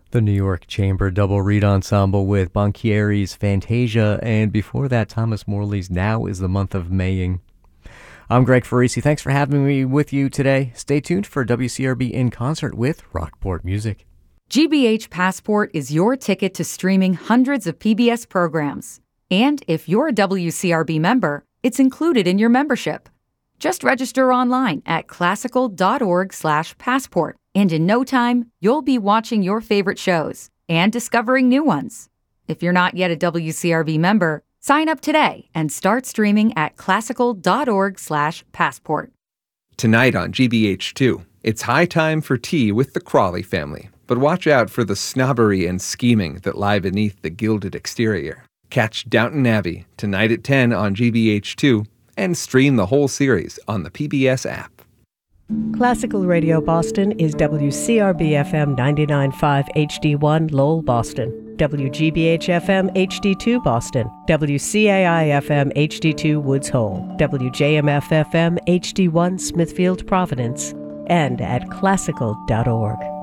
The New York Chamber Double Reed Ensemble with Banchieri's Fantasia, and before that, Thomas Morley's Now is the Month of Maying. I'm Greg Farisi. Thanks for having me with you today. Stay tuned for WCRB in concert with Rockport Music. GBH Passport is your ticket to streaming hundreds of PBS programs. And if you're a WCRB member, it's included in your membership. Just register online at classical.org/passport. And in no time, you'll be watching your favorite shows and discovering new ones. If you're not yet a WCRB member, sign up today and start streaming at classical.org/passport. Tonight on GBH2, it's high time for tea with the Crawley family. But watch out for the snobbery and scheming that lie beneath the gilded exterior. Catch Downton Abbey tonight at 10 on GBH2 and stream the whole series on the PBS app. Classical Radio Boston is WCRB-FM 99.5 HD1 Lowell, Boston, WGBH-FM HD2 Boston, WCAI-FM HD2 Woods Hole, WJMF-FM HD1 Smithfield, Providence, and at classical.org.